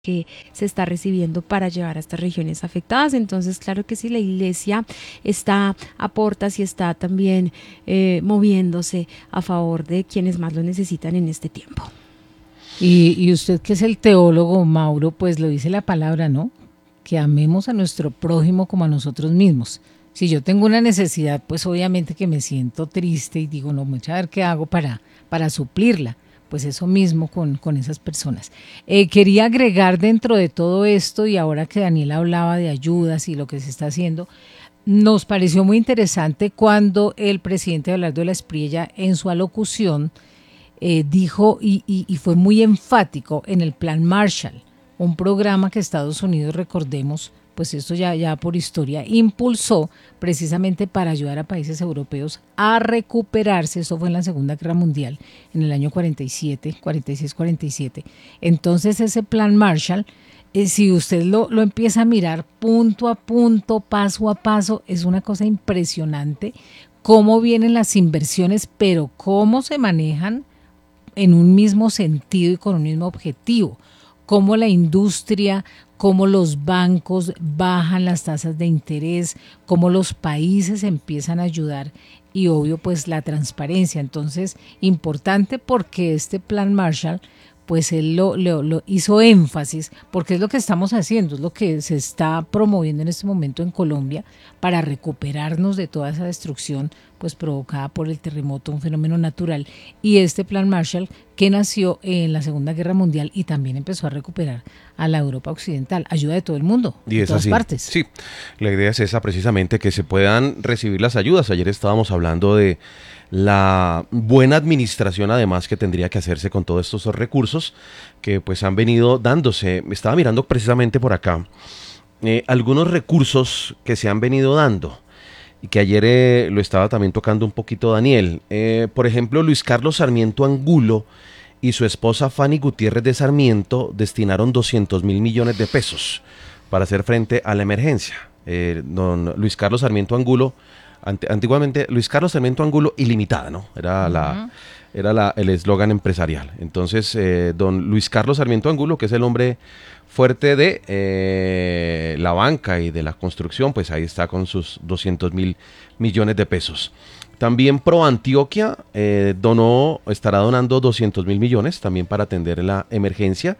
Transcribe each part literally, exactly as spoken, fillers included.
que se está recibiendo para llevar a estas regiones afectadas. Entonces, claro que sí, la iglesia está a portas y está también eh, moviéndose a favor de quienes más lo necesitan en este tiempo. Y, y usted que es el teólogo, Mauro, pues lo dice la palabra, ¿no? Que amemos a nuestro prójimo como a nosotros mismos. Si yo tengo una necesidad, pues obviamente que me siento triste y digo, no, voy a ver qué hago para, para suplirla. Pues eso mismo con, con esas personas. Eh, quería agregar dentro de todo esto, y ahora que Daniel hablaba de ayudas y lo que se está haciendo, nos pareció muy interesante cuando el presidente Abelardo de la Espriella en su alocución eh, dijo y, y, y fue muy enfático en el Plan Marshall, un programa que Estados Unidos, recordemos, pues esto ya, ya por historia, impulsó precisamente para ayudar a países europeos a recuperarse. Eso fue en la Segunda Guerra Mundial, en el año cuarenta y siete, cuarenta y seis, cuarenta y siete. Entonces ese Plan Marshall, eh, si usted lo, lo empieza a mirar punto a punto, paso a paso, es una cosa impresionante cómo vienen las inversiones, pero cómo se manejan en un mismo sentido y con un mismo objetivo. Cómo la industria, cómo los bancos bajan las tasas de interés, cómo los países empiezan a ayudar y obvio pues la transparencia. Entonces, importante porque este Plan Marshall, pues él lo, lo, lo hizo énfasis, porque es lo que estamos haciendo, es lo que se está promoviendo en este momento en Colombia para recuperarnos de toda esa destrucción pues provocada por el terremoto, un fenómeno natural. Y este Plan Marshall que nació en la Segunda Guerra Mundial y también empezó a recuperar a la Europa occidental, ayuda de todo el mundo, y de es todas así. partes. Sí, la idea es esa precisamente, que se puedan recibir las ayudas. Ayer estábamos hablando de la buena administración además que tendría que hacerse con todos estos recursos que pues han venido dándose. Estaba mirando precisamente por acá eh, algunos recursos que se han venido dando y que ayer eh, lo estaba también tocando un poquito Daniel. Eh, por ejemplo, Luis Carlos Sarmiento Angulo y su esposa Fanny Gutiérrez de Sarmiento destinaron doscientos mil millones de pesos para hacer frente a la emergencia. Eh, don Luis Carlos Sarmiento Angulo, ante, antiguamente Luis Carlos Sarmiento Angulo Ilimitada, ¿no? Era uh-huh. la era la, el eslogan empresarial. Entonces, eh, don Luis Carlos Sarmiento Angulo, que es el hombre fuerte de eh, la banca y de la construcción, pues ahí está con sus doscientos mil millones de pesos. También ProAntioquia eh, donó, estará donando doscientos mil millones también para atender la emergencia.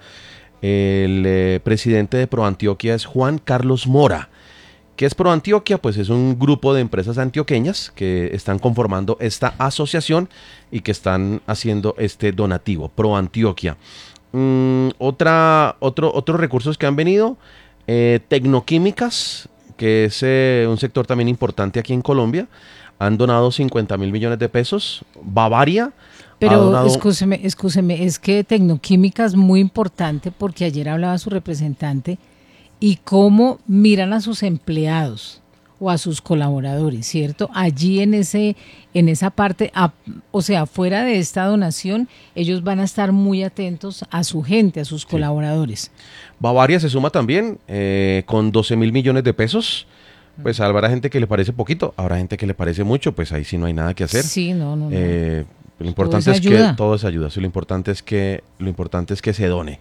El eh, presidente de ProAntioquia es Juan Carlos Mora. ¿Qué es ProAntioquia? Pues es un grupo de empresas antioqueñas que están conformando esta asociación y que están haciendo este donativo, ProAntioquia. Mm, otra, otro, otros recursos que han venido, eh, Tecnoquímicas, que es eh, un sector también importante aquí en Colombia, han donado cincuenta mil millones de pesos. Bavaria Pero ha donado... escúcheme, escúcheme, es que Tecnoquímica es muy importante porque ayer hablaba su representante y cómo miran a sus empleados o a sus colaboradores, ¿cierto? Allí en ese, en esa parte, a, o sea, fuera de esta donación, ellos van a estar muy atentos a su gente, a sus sí. colaboradores. Bavaria se suma también eh, con doce mil millones de pesos. Pues habrá gente que le parece poquito, habrá gente que le parece mucho, pues ahí sí no hay nada que hacer. Sí, no, no, no. Eh, lo importante es ayuda. que todo es ayuda, sí, lo importante es que lo importante es que se done.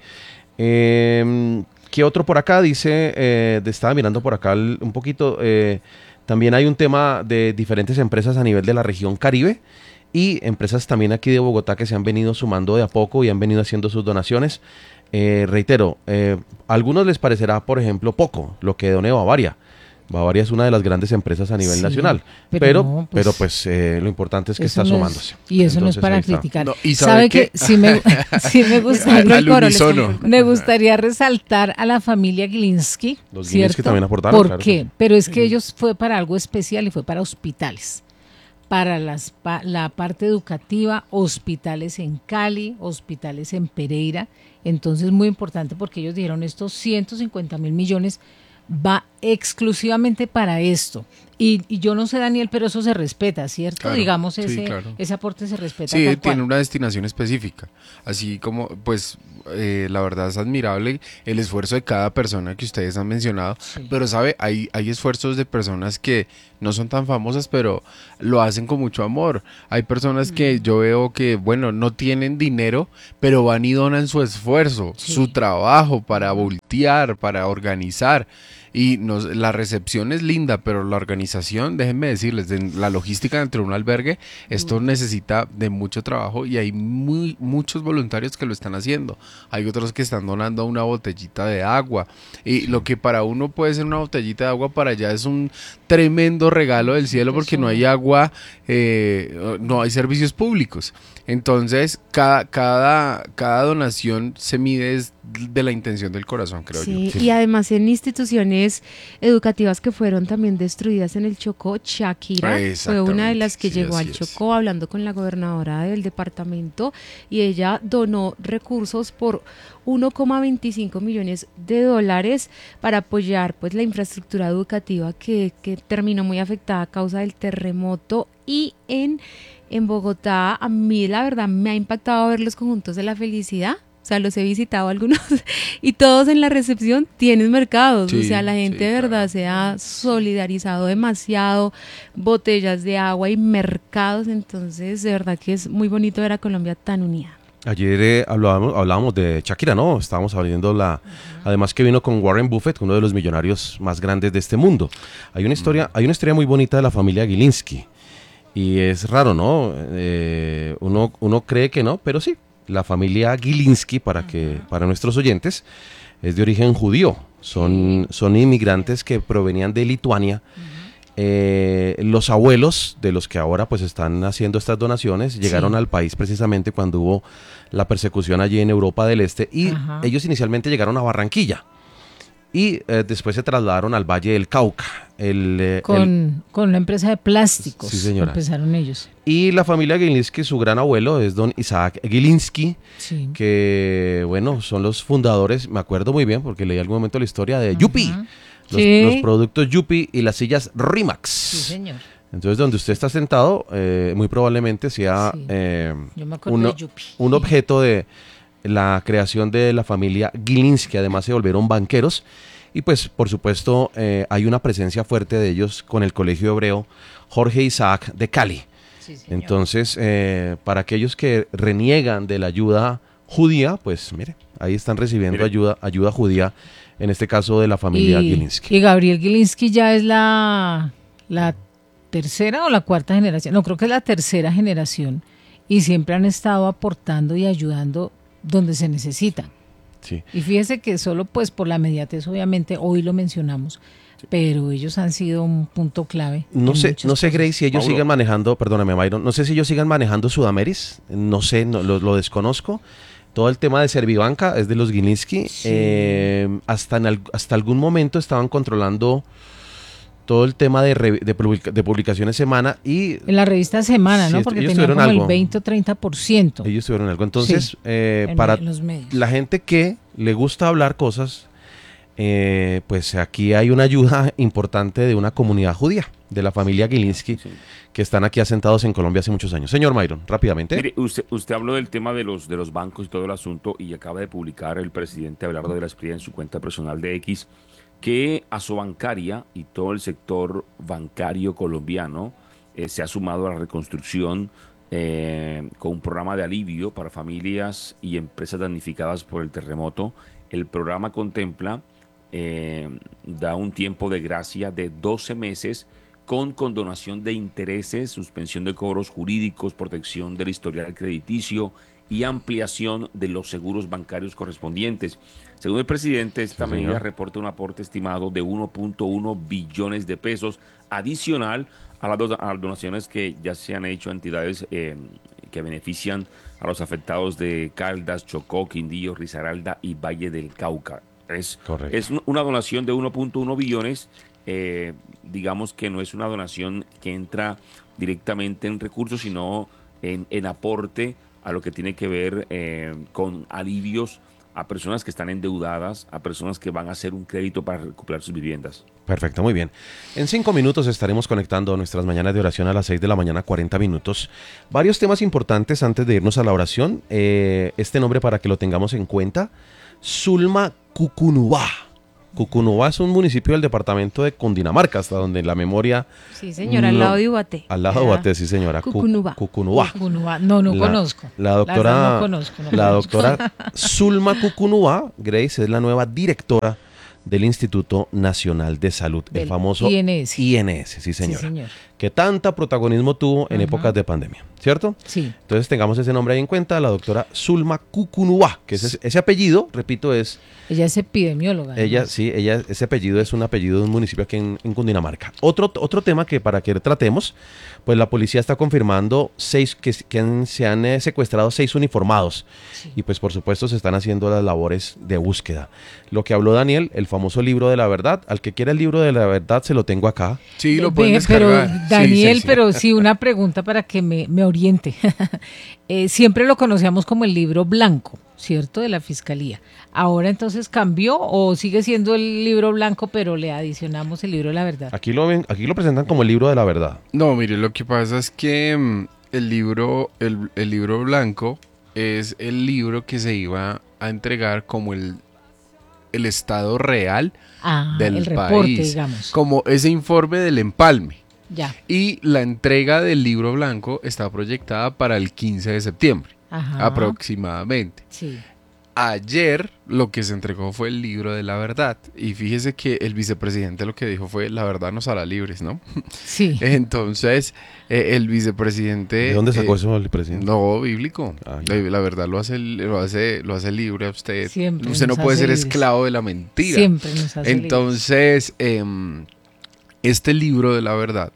Eh, ¿Qué otro por acá? Dice, eh, estaba mirando por acá un poquito, eh, también hay un tema de diferentes empresas a nivel de la región Caribe y empresas también aquí de Bogotá que se han venido sumando de a poco y han venido haciendo sus donaciones. Eh, reitero, eh, a algunos les parecerá, por ejemplo, poco lo que done Bavaria. Bavaria es una de las grandes empresas a nivel sí, nacional, pero pero no, pues, pero pues eh, lo importante es que está no sumándose. Es, y eso Entonces, no es para criticar. No, ¿y sabe, sabe que sí me, sí me gustaría al, al unísono. me gustaría resaltar a la familia Gilinski, Los ¿cierto? Gilinski también aportaron. ¿Por claro, qué? sí. Pero es que ellos fue para algo especial y fue para hospitales. Para las, pa, la parte educativa, hospitales en Cali, hospitales en Pereira. Entonces, muy importante porque ellos dijeron estos ciento cincuenta mil millones va exclusivamente para esto. Y, y yo no sé, Daniel, pero eso se respeta, ¿cierto? Claro, Digamos, sí, ese, claro. ese aporte se respeta. Sí, tal tiene cual. una destinación específica. Así como, pues, eh, la verdad es admirable el esfuerzo de cada persona que ustedes han mencionado. Sí. Pero, ¿sabe? Hay, hay esfuerzos de personas que no son tan famosas, pero lo hacen con mucho amor. Hay personas que yo veo que, bueno, no tienen dinero, pero van y donan su esfuerzo, Sí. su trabajo para voltear, para organizar. Y nos, la recepción es linda, pero la organización, déjenme decirles, de la logística dentro de un albergue, esto necesita de mucho trabajo y hay muy, muchos voluntarios que lo están haciendo. Hay otros que están donando una botellita de agua. Y lo que para uno puede ser una botellita de agua, para allá es un tremendo regalo del cielo porque no hay agua, eh, no hay servicios públicos. Entonces, cada, cada, cada donación se mide es de la intención del corazón, creo Sí, yo. y además en instituciones educativas que fueron también destruidas en el Chocó, Shakira fue una de las que sí, llegó así al es. Chocó hablando con la gobernadora del departamento y ella donó recursos por uno coma veinticinco millones de dólares para apoyar pues la infraestructura educativa que, que terminó muy afectada a causa del terremoto. Y en, en Bogotá, a mí la verdad me ha impactado ver los conjuntos de la felicidad. O sea, los he visitado algunos y todos en la recepción tienen mercados. Sí, o sea, la gente sí, de verdad claro. se ha solidarizado demasiado, botellas de agua y mercados. Entonces, de verdad que es muy bonito ver a Colombia tan unida. Ayer eh, hablábamos, hablábamos de Shakira, ¿no? Estábamos hablando la, uh-huh. además que vino con Warren Buffett, uno de los millonarios más grandes de este mundo. Hay una historia, uh-huh. hay una historia muy bonita de la familia Gilinski y es raro, ¿no? Eh, uno, uno cree que no, pero sí. La familia Gilinski, para que para nuestros oyentes, es de origen judío. Son, son inmigrantes que provenían de Lituania. Uh-huh. Eh, los abuelos de los que ahora pues están haciendo estas donaciones llegaron sí. al país precisamente cuando hubo la persecución allí en Europa del Este y uh-huh. ellos inicialmente llegaron a Barranquilla. Y eh, después se trasladaron al Valle del Cauca. El, eh, con, el... con la empresa de plásticos. Sí, señora. Empezaron ellos. Y la familia Gilinski, su gran abuelo es don Isaac Gilinski, sí. que, bueno, son los fundadores, me acuerdo muy bien, porque leí en algún momento la historia de uh-huh. Yupi, los, sí. los productos Yupi y las sillas Rimax. Sí, señor. Entonces, donde usted está sentado, eh, muy probablemente sea sí. eh, Yo me acuerdo un, de Yupi. un objeto de la creación de la familia Gilinski. Además se volvieron banqueros y pues por supuesto eh, hay una presencia fuerte de ellos con el colegio hebreo Jorge Isaac de Cali. Sí, entonces eh, para aquellos que reniegan de la ayuda judía, pues mire, ahí están recibiendo mire. ayuda ayuda judía, en este caso de la familia y, Gilinski. Y Gabriel Gilinski ya es la, la tercera o la cuarta generación, no, creo que es la tercera generación y siempre han estado aportando y ayudando donde se necesita. Sí. Y fíjese que solo pues por la inmediatez, obviamente, hoy lo mencionamos, sí. pero ellos han sido un punto clave. No sé, no sé, Grace, si ellos Paulo. sigan manejando, perdóname, Myron, no sé si ellos sigan manejando Sudameris, no sé, no, lo, lo desconozco. Todo el tema de Servibanca es de los Gilinski. Sí. Eh, hasta, en al, hasta algún momento estaban controlando todo el tema de, re, de, publica, de publicaciones Semana y... En la revista Semana, sí, ¿no? Porque tenían como algo. el veinte o treinta por ciento. Ellos tuvieron algo. Entonces, sí, eh, en, para en la gente que le gusta hablar cosas, eh, pues aquí hay una ayuda importante de una comunidad judía, de la familia Gilinski, sí. que están aquí asentados en Colombia hace muchos años. Señor Myron, rápidamente. Mire, usted, usted habló del tema de los, de los bancos y todo el asunto y acaba de publicar el presidente Abelardo de la Espriella en su cuenta personal de X que Asobancaria y todo el sector bancario colombiano eh, se ha sumado a la reconstrucción eh, con un programa de alivio para familias y empresas damnificadas por el terremoto. El programa contempla, eh, da un tiempo de gracia de doce meses con condonación de intereses, suspensión de cobros jurídicos, protección del historial crediticio y ampliación de los seguros bancarios correspondientes. Según el presidente, esta sí, medida señor. reporta un aporte estimado de uno punto uno billones de pesos adicional a las, do- a las donaciones que ya se han hecho a entidades eh, que benefician a los afectados de Caldas, Chocó, Quindío, Risaralda y Valle del Cauca. Es, es una donación de uno punto uno billones, eh, digamos que no es una donación que entra directamente en recursos, sino en, en aporte a lo que tiene que ver eh, con alivios a personas que están endeudadas, a personas que van a hacer un crédito para recuperar sus viviendas. Perfecto, muy bien. En cinco minutos estaremos conectando nuestras mañanas de oración a las seis de la mañana, cuarenta minutos. Varios temas importantes antes de irnos a la oración. Eh, este nombre para que lo tengamos en cuenta, Sulma Cucunubá. Cucunubá es un municipio del departamento de Cundinamarca, hasta donde la memoria... Sí, señora, al no, lado de Ubaté. Al lado de Ubaté, sí, señora. Cucunubá. Cucunubá. Cucunubá. No, no La- conozco. La doctora, La verdad no conozco, no la conozco. doctora Sulma Cucunubá, Grace, es la nueva directora del Instituto Nacional de Salud, el Del famoso I N S. I N S, sí señora, Sí, señor. que tanta protagonismo tuvo en Ajá. épocas de pandemia, ¿cierto? Sí. Entonces tengamos ese nombre ahí en cuenta, la doctora Sulma Cucunubá, que ese, ese apellido, repito, es... Ella es epidemióloga. Ella, además. sí, ella, ese apellido es un apellido de un municipio aquí en, en Cundinamarca. Otro, otro tema que para que tratemos, pues la policía está confirmando seis que, que han- se han eh, secuestrado seis uniformados Sí. y pues por supuesto se están haciendo las labores de búsqueda. Lo que habló Daniel, el famoso libro de la verdad, al que quiera el libro de la verdad se lo tengo acá. Sí, lo Ve, pueden pero descargar. Sí, Daniel, sí, sí. pero sí una pregunta para que me, me oriente. Eh, siempre lo conocíamos como el libro blanco, ¿cierto? De la Fiscalía. Ahora entonces cambió o sigue siendo el libro blanco, pero le adicionamos el libro de la verdad. Aquí lo ven, aquí lo presentan como el libro de la verdad. No, mire, lo que pasa es que mm, el libro, el, el libro blanco es el libro que se iba a entregar como el, el estado real Ah, del el reporte, país, digamos. como ese informe del empalme. Ya. Y la entrega del libro blanco está proyectada para el quince de septiembre, Ajá. aproximadamente. Sí. Ayer lo que se entregó fue el libro de la verdad. Y fíjese que el vicepresidente lo que dijo fue: la verdad nos hará libres, ¿no? Sí. Entonces, eh, el vicepresidente... ¿De dónde sacó eh, eso el presidente? No, bíblico. Ah, la, ya. la verdad lo hace, lo hace, lo hace libre a usted. Siempre usted no nos puede hace ser libres. esclavo de la mentira. Siempre nos hace libres. Entonces, em, este libro de la verdad,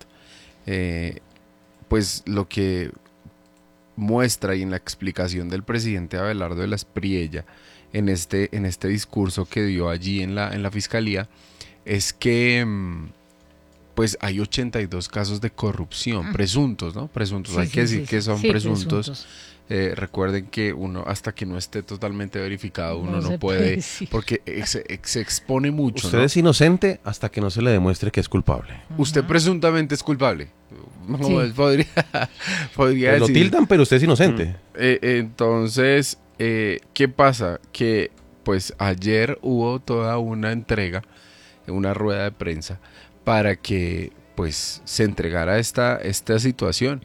eh, pues lo que muestra y en la explicación del presidente Abelardo de la Espriella en este, en este discurso que dio allí en la, en la fiscalía, es que em, pues hay ochenta y dos casos de corrupción, presuntos, ¿no? Presuntos, Sí, hay sí, que decir sí, que sí. son Sí, presuntos. Eh, recuerden que uno, hasta que no esté totalmente verificado, uno No no, se puede, puede decir. porque eh, se, eh, se expone mucho, Usted ¿no? es inocente hasta que no se le demuestre que es culpable. Usted presuntamente es culpable. No, Sí. podría, podría Pues lo decir. tildan, pero usted es inocente. Eh, entonces, eh, ¿qué pasa? Que pues ayer hubo toda una entrega, una rueda de prensa, para que pues se entregara esta, esta situación.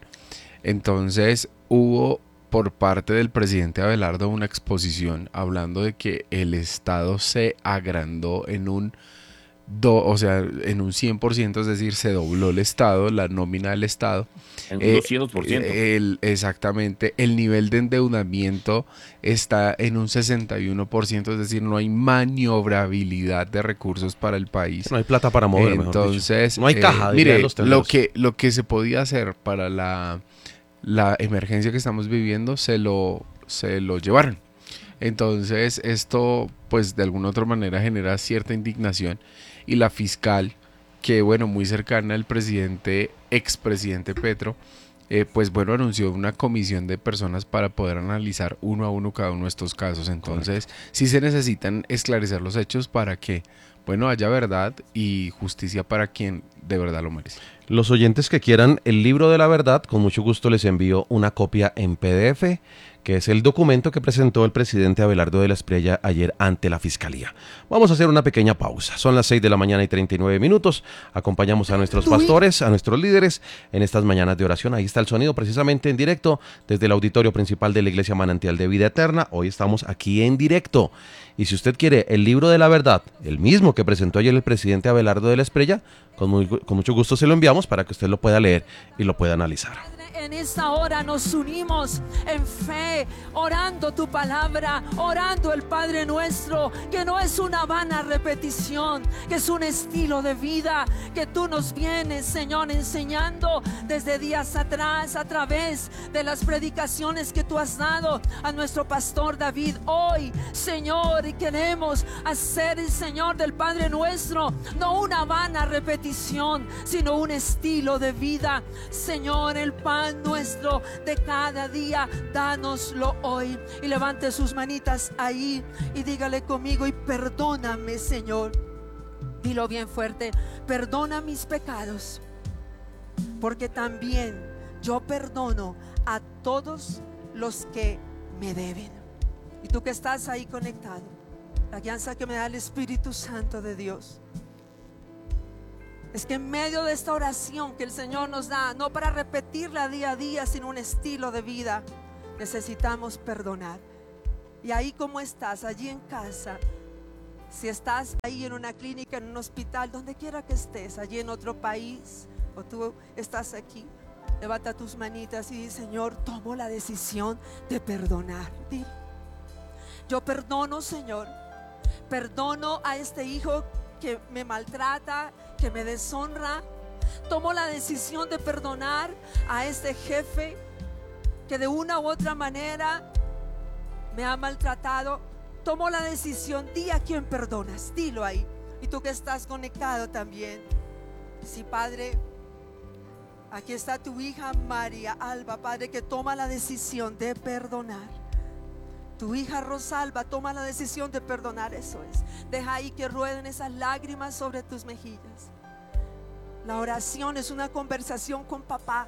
Entonces hubo por parte del presidente Abelardo una exposición hablando de que el Estado se agrandó en un do, o sea, en un cien por ciento, es decir, se dobló el Estado, la nómina del Estado. En un Eh, doscientos por ciento. el- exactamente, el nivel de endeudamiento está en un sesenta y uno por ciento, es decir, no hay maniobrabilidad de recursos para el país. No hay plata para mover, mejor dicho. Entonces, No hay eh, caja, dirían mire, los lo tenderos. que, lo que se podía hacer para la, la emergencia que estamos viviendo, se lo, se lo llevaron. Entonces, esto, pues, de alguna otra manera genera cierta indignación. Y la fiscal, que, bueno, muy cercana al presidente, expresidente Petro, eh, pues, bueno, anunció una comisión de personas para poder analizar uno a uno cada uno de estos casos. Entonces, sí se necesitan esclarecer los hechos para que, bueno, haya verdad y justicia para quien de verdad lo merece. Los oyentes que quieran el libro de la verdad, con mucho gusto les envío una copia en P D F, que es el documento que presentó el presidente Abelardo de la Espriella ayer ante la Fiscalía. Vamos a hacer una pequeña pausa. Son las seis de la mañana y treinta y nueve minutos. Acompañamos a nuestros pastores, a nuestros líderes en estas mañanas de oración. Ahí está el sonido precisamente en directo desde el auditorio principal de la Iglesia Manantial de Vida Eterna. Hoy estamos aquí en directo. Y si usted quiere el libro de la verdad, el mismo que presentó ayer el presidente Abelardo de la Espriella, con, muy, con mucho gusto se lo enviamos para que usted lo pueda leer y lo pueda analizar. En esta hora nos unimos en fe, orando tu palabra, orando el Padre Nuestro, que no es una vana repetición, que es un estilo de vida que tú nos vienes, Señor, enseñando desde días atrás a través de las predicaciones que tú has dado a nuestro pastor David. Hoy, Señor, queremos hacer, el Señor, del Padre Nuestro no una vana repetición, sino un estilo de vida. Señor, el Padre pan nuestro de cada día, dánoslo hoy. Y levante sus manitas ahí y dígale conmigo: y perdóname, Señor. Dilo bien fuerte: perdona mis pecados, porque también yo perdono a todos los que me deben. Y tú que estás ahí conectado, la guianza que me da el Espíritu Santo de Dios es que en medio de esta oración que el Señor nos da, no para repetirla día a día, sino un estilo de vida, necesitamos perdonar. Y ahí como estás, allí en casa, si estás ahí en una clínica, en un hospital, donde quiera que estés, allí en otro país, o tú estás aquí, levanta tus manitas y di: Señor, tomo la decisión de perdonar. Di: yo perdono, Señor, perdono a este hijo que me maltrata, que me deshonra. Tomo la decisión de perdonar a este jefe que de una u otra manera me ha maltratado. Tomo la decisión. Di a quién perdonas, dilo ahí. Y tú que estás conectado también. Sí, Padre, aquí está tu hija María Alba, Padre, que toma la decisión de perdonar. Tu hija Rosalba toma la decisión de perdonar. Eso es. Deja ahí que rueden esas lágrimas sobre tus mejillas. La oración es una conversación con papá.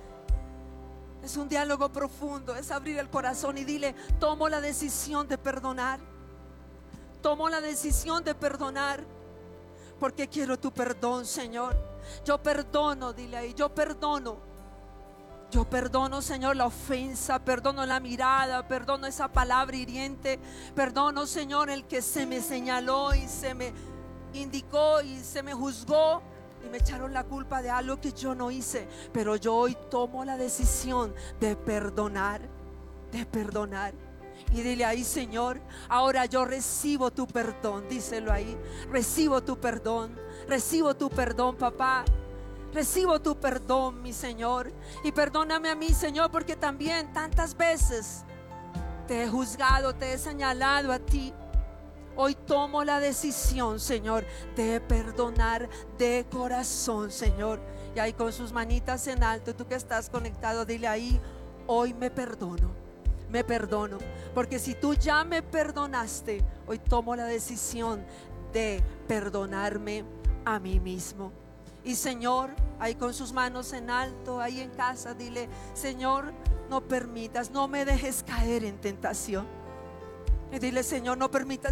Es un diálogo profundo. Es abrir el corazón y dile: tomo la decisión de perdonar. Tomo la decisión de perdonar, porque quiero tu perdón, Señor. Yo perdono, dile ahí: yo perdono. Yo perdono, Señor, la ofensa, perdono la mirada, perdono esa palabra hiriente, perdono, Señor, el que se me señaló y se me indicó y se me juzgó y me echaron la culpa de algo que yo no hice. Pero yo hoy tomo la decisión de perdonar, de perdonar. Y dile ahí: Señor, ahora yo recibo tu perdón. Díselo ahí: recibo tu perdón, recibo tu perdón, papá. Recibo tu perdón, mi Señor. Y perdóname a mí, Señor, porque también tantas veces te he juzgado, te he señalado a ti. Hoy tomo la decisión, Señor, de perdonar de corazón, Señor. Y ahí con sus manitas en alto, tú que estás conectado, dile ahí: hoy me perdono, me perdono. Porque si tú ya me perdonaste, hoy tomo la decisión de perdonarme a mí mismo. Y Señor, ahí con sus manos en alto, ahí en casa, dile: Señor, no permitas, no me dejes caer en tentación. Y dile: Señor, no permitas